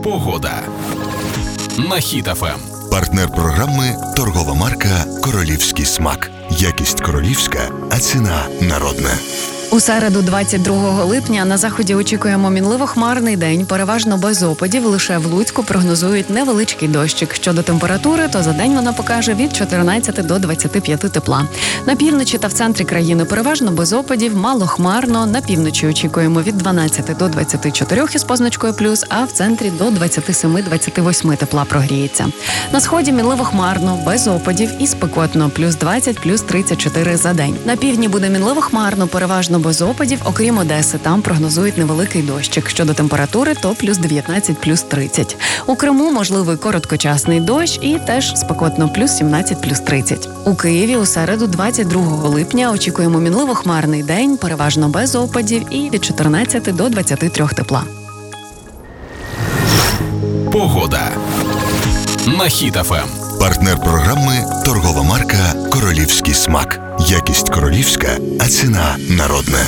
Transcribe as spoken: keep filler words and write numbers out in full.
Погода на Хіт еф ем. Партнер програми – торгова марка «Королівський смак». Якість королівська, а ціна народна. У середу, двадцять другого липня, на заході очікуємо мінливо-хмарний день, переважно без опадів. Лише в Луцьку прогнозують невеличкий дощик. Щодо температури, то за день вона покаже від чотирнадцяти до двадцяти п'яти тепла. На півночі та в центрі країни переважно без опадів, малохмарно. На півночі очікуємо від дванадцяти до двадцяти чотирьох із позначкою плюс, а в центрі до двадцяти семи - двадцяти восьми тепла прогріється. На сході мінливо-хмарно, без опадів і спекотно, плюс двадцять, плюс тридцять чотири за день. На півдні буде мінливо-хмарно, переважно без опадів, окрім Одеси, там прогнозують невеликий дощик. Щодо температури, то плюс дев'ятнадцять, плюс тридцять. У Криму можливий короткочасний дощ і теж спекотно, плюс сімнадцять, плюс тридцять. У Києві у середу, двадцять другого липня, очікуємо мінливо-хмарний день, переважно без опадів і від чотирнадцяти до двадцяти трьох тепла. Погода на Хіт еф ем. Партнер програми – торгова марка «Королівський смак». Якість королівська, а ціна народна.